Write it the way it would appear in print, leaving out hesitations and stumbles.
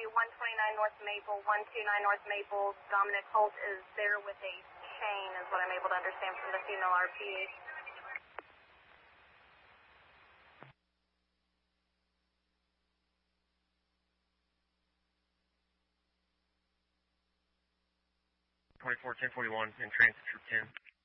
129 North Maple, 129 North Maple. Dominic Holt is there with a chain, is what I'm able to understand from the female RPA. (24-1041) in transit, Troop 10.